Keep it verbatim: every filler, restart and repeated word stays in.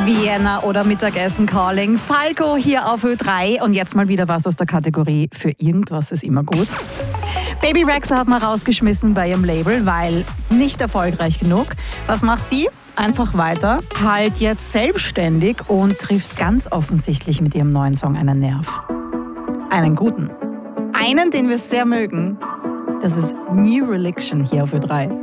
Vienna oder Mittagessen Calling. Falco hier auf Ö drei und jetzt mal wieder was aus der Kategorie für irgendwas ist immer gut. Baby Rexha hat mal rausgeschmissen bei ihrem Label, weil nicht erfolgreich genug. Was macht sie? Einfach weiter, halt jetzt selbstständig und trifft ganz offensichtlich mit ihrem neuen Song einen Nerv. Einen guten. Einen, den wir sehr mögen. Das ist New Religion hier auf Ö drei.